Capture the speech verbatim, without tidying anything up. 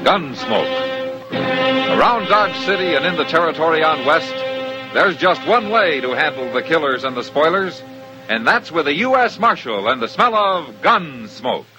Gunsmoke. Around Dodge City and in the territory on West, there's just one way to handle the killers and the spoilers, and that's with a U S Marshal and the smell of Gunsmoke.